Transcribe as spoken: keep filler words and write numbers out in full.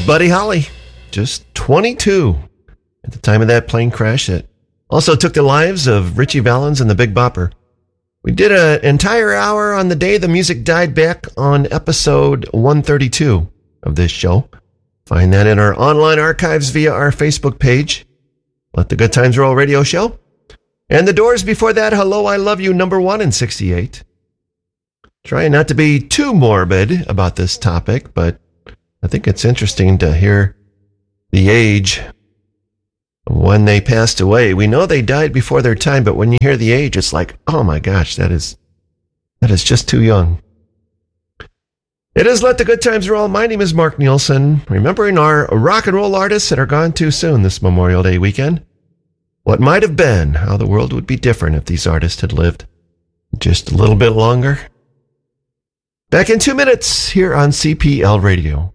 Buddy Holly, just twenty-two at the time of that plane crash that also took the lives of Ritchie Valens and the Big Bopper. We did an entire hour on the day the music died back on episode one thirty-two of this show. Find that in our online archives via our Facebook page, Let the Good Times Roll Radio Show. And the Doors before that, Hello, I Love You, number one in sixty-eight. Trying not to be too morbid about this topic, but I think it's interesting to hear the age when they passed away. We know they died before their time, but when you hear the age, it's like, oh my gosh, that is that is just too young. It is Let the Good Times Roll. My name is Mark Nielsen, remembering our rock and roll artists that are gone too soon this Memorial Day weekend. What might have been, how the world would be different if these artists had lived just a little bit longer. Back in two minutes here on C P L Radio.